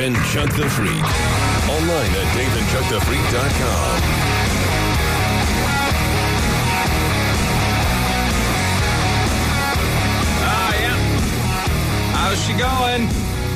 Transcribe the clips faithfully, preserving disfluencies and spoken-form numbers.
and Chuck the Freak. Online at dave and chuck the freak dot com. Ah, yeah. How's she going?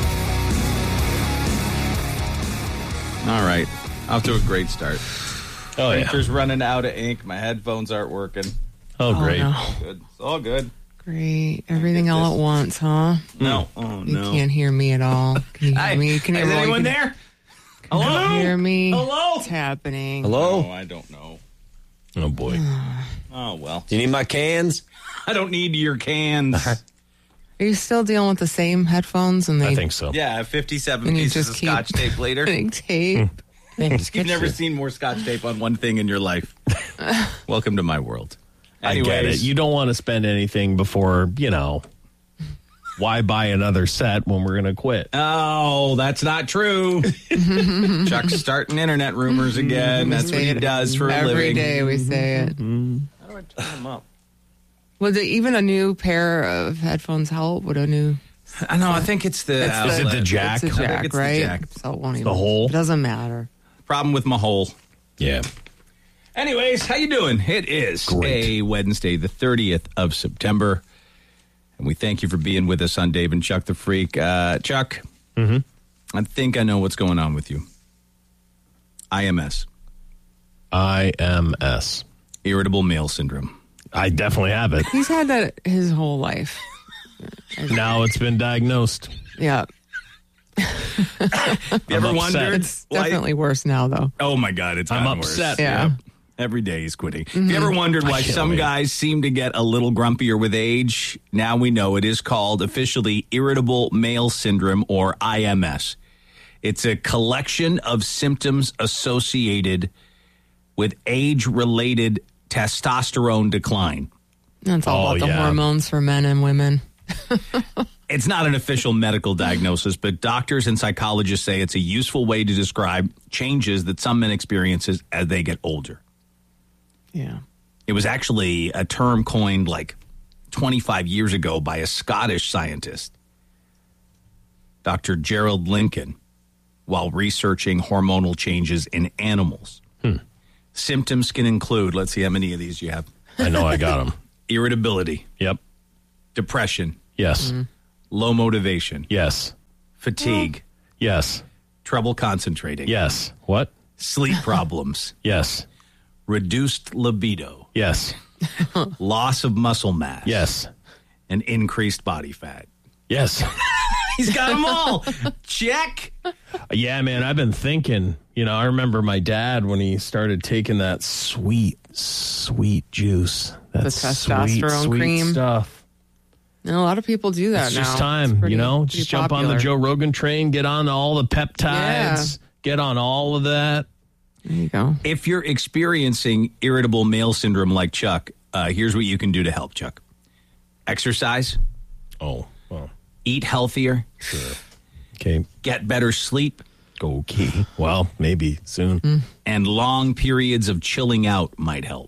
All right. Off to a great start. Oh, yeah. Printer's running out of ink. My headphones aren't working. Oh, great. Oh, no. All good. It's all good. Great. Everything all at once, huh? No. Oh, You no. can't hear me at all. Can you hear Hi. me? Can you Is roll- anyone can- there? Can you Hello? hear me? Hello? What's happening? Hello? Oh, I don't know. Oh, boy. Oh, well. Do you need my cans? I don't need your cans. Are you still dealing with the same headphones? And they I think so. Yeah, fifty-seven And you pieces just of keep scotch tape later. putting tape. You've never seen more scotch tape on one thing in your life. Welcome to my world. I get it. Anyways, You don't want to spend anything before, you know, why buy another set when we're going to quit? Oh, that's not true. Chuck's starting internet rumors again. That's what Say he it does for a Every living. day we say it. How do I turn them up? Would it, even a new pair of headphones help? Would a new... I know. I think it's the. It's Is it outlet. the jack? It's a I think jack, it's the right? jack. So it won't even... the hole? It doesn't matter. Problem with my hole. Yeah. Anyways, how you doing? It is Great. a Wednesday, the thirtieth of September, and we thank you for being with us on Dave and Chuck the Freak. Uh, Chuck, Mm-hmm. I think I know what's going on with you. I M S, I M S. irritable male syndrome. I definitely have it. He's had that his whole life. Now it's been diagnosed. Yeah. Have you ever I'm upset. wondered? It's definitely worse now, though. Oh my God, it's I'm gotten upset. worse. Yeah. Every day he's quitting. Have you ever wondered why kill some me. guys seem to get a little grumpier with age? Now we know it is called officially irritable male syndrome, or I M S. It's a collection of symptoms associated with age-related testosterone decline. That's all Oh, about the yeah. hormones for men and women. It's not an official medical diagnosis, but doctors and psychologists say it's a useful way to describe changes that some men experience as they get older. Yeah. It was actually a term coined like twenty-five years ago by a Scottish scientist, Doctor Gerald Lincoln, while researching hormonal changes in animals. Hmm. Symptoms can include, let's see how many of these you have, I know I got them. irritability, Yep. depression, Yes. low motivation, Yes. fatigue, Yes. trouble concentrating, Yes. What? sleep problems, Yes. reduced libido, Yes. loss of muscle mass, Yes. and increased body fat. Yes. He's got them all. Check. Yeah, man, I've been thinking, you know, I remember my dad when he started taking that sweet, sweet juice. That The sweet, testosterone sweet cream. stuff. And a lot of people do that It's now. just It's time, pretty- you know, pretty just jump on popular. the Joe Rogan train, get on all the peptides, Yeah. get on all of that. There you go. If you're experiencing irritable male syndrome like Chuck, uh, here's what you can do to help, Chuck. Exercise, Oh, well, eat healthier, okay. get better sleep, Okay. Well, maybe soon. Hmm. and long periods of chilling out might help.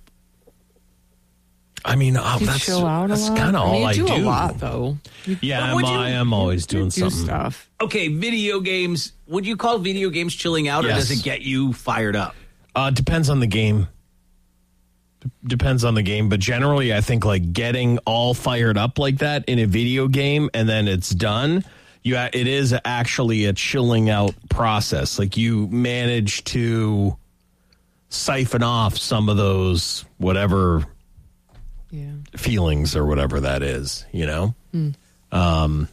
I mean, oh, You that's, chill out a that's lot? kind of I mean, all you I do. do. a lot, though. You Yeah, I'm, Would you- I am always doing do something. stuff. Okay, video games. Would you call video games chilling out, or Yes. does it get you fired up? Uh, depends on the game. D- depends on the game, but generally, I think like getting all fired up like that in a video game and then it's done. You, a- it is actually a chilling out process. Like you manage to siphon off some of those whatever Yeah. feelings or whatever that is, you know. Um,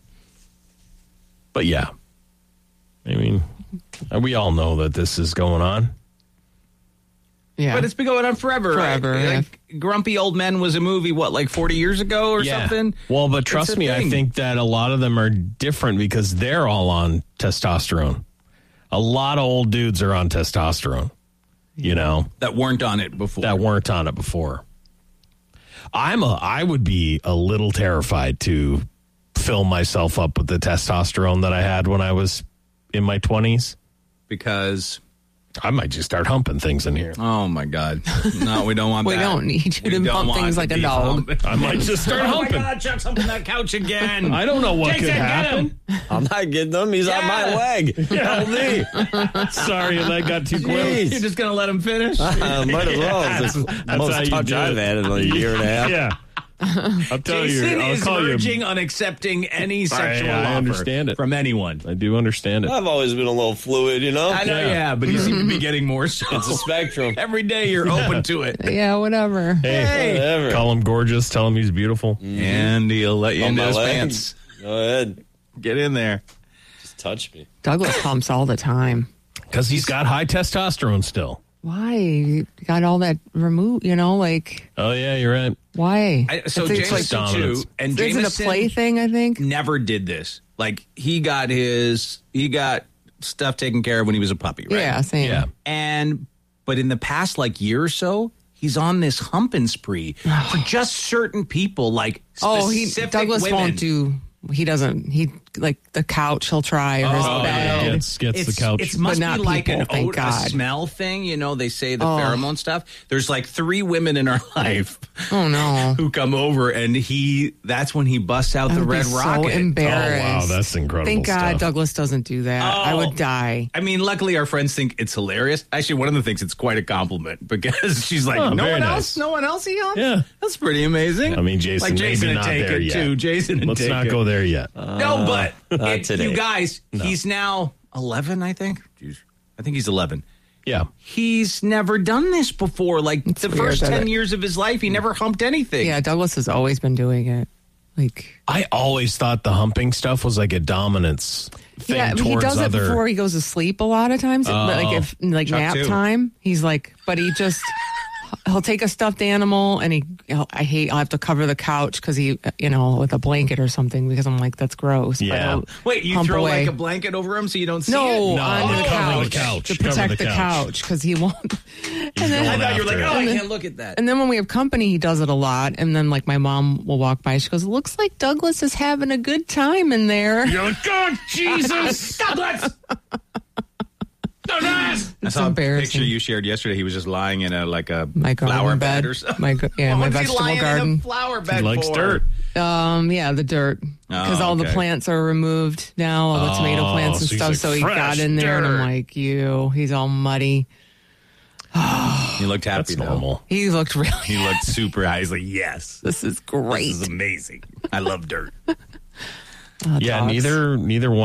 but yeah, I mean, we all know that this is going on. Yeah. But it's been going on forever, Forever, right? yeah. Like, Grumpy Old Men was a movie, what, like forty years ago or something? Well, but It's trust a me, I thing. think that a lot of them are different because they're all on testosterone. A lot of old dudes are on testosterone, you know, That weren't on it before. that weren't on it before. I'm a, I would be a little terrified to fill myself up with the testosterone that I had when I was in my twenties. because I might just start humping things in here. Oh, my God. No, we don't want We that. don't need you We to don't hump want things to like a be dog. humping. I might just start Oh, my humping. God, Chuck's humping that couch again. I don't know what Jason, could get happen. him. I'm not getting them. He's on my Yeah. leg. Help me. Sorry, that got too quick. Jeez. You're just going to let him finish? Uh, might as well. Yeah, It's the that's- that's how most you touch do I've it. had in a year and a half. Yeah. I'll tell Jason you. I'll is call verging you. on accepting any sexual I offer understand it. from anyone. I do understand it. I've always been a little fluid, you know? I know, Yeah. yeah, but you seem to be getting more so. It's a spectrum. Every day you're open to it. Yeah, whatever. Hey, Whatever. call him gorgeous. Tell him he's beautiful. And he'll let you On into my his leg. pants. Go ahead. Get in there. Just touch me. Douglas humps all the time. Because he's got high testosterone still. Why? You got all that removed, you know, like, Oh, yeah, you're right. why? I, so I think it's Jameson like, too, dominance. and is it a Jameson play thing, I think? never did this. Like he got his, he got stuff taken care of when he was a puppy, right? Yeah, same. Yeah. And but in the past like year or so, he's on this humping spree for just certain people, like Oh, he specific Douglas women. won't do. He doesn't. He like the couch. He'll try or his Oh, bed. yeah. Gets, gets It's, the couch. it must But not be like people, an thank odor, a God. smell thing. You know, they say the Oh. pheromone stuff. There's like three women in our life Oh no! who come over, and he that's when he busts out I the would be red so rocket. embarrassed. Oh, wow, that's incredible Thank God stuff. Douglas doesn't do that. I Oh. would die. I mean, luckily our friends think it's hilarious. Actually, one of them thinks it's quite a compliment because she's like, Oh, no very one nice. else, no one else he humps? Yeah. That's pretty amazing. I mean, Jason, like Jason maybe would not take there it yet. too. Jason would Let's take not it. go there yet. No, but not it- today. you guys, he's now eleven, I think. Jeez. I think he's eleven. Yeah. He's never done this before. Like the weird first that ten it- years of his life, he never humped anything. Yeah, Douglas has always been doing it. Like, I always thought the humping stuff was like a dominance thing yeah, towards he does it other. before he goes to sleep. A lot of times, But, like if like Chuck nap too. time, he's like, but he just. He'll take a stuffed animal and he, he'll, I hate, I'll have to cover the couch because he, you know, with a blanket or something because I'm like, that's gross. But Yeah. he'll Wait, you hump throw away. like a blanket over him so you don't see No, it? No, onto the cover couch, the couch, to cover protect the the couch. couch because he won't. And going then, I thought you were like, after oh, it. I can't look at that. and then when we have company, he does it a lot. And then like my mom will walk by, she goes, "Looks like Douglas is having a good time in there." You're like, oh, Jesus. Douglas! Douglas! I It's saw a embarrassing. picture you shared yesterday. He was just lying in a like a My garden flower bed. bed or something. My gar- yeah, my What's he vegetable lying in a garden. flower bed He likes for? dirt. Um, yeah, the dirt because Oh, all the okay. plants are removed now, all the tomato Oh, plants and so he's stuff. like, So he fresh got in there, and I'm dirt. like, "You." He's all muddy. He looked happy That's though. normal. He looked really. He looked super high. He's like, yes, This is great. this is amazing. I love dirt. Uh, Yeah, dogs. neither neither one.